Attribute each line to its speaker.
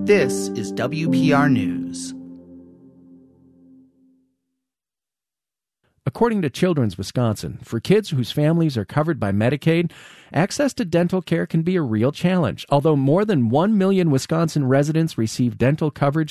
Speaker 1: This is WPR News.
Speaker 2: According to Children's Wisconsin, for kids whose families are covered by Medicaid, access to dental care can be a real challenge. Although more than 1 million Wisconsin residents receive dental coverage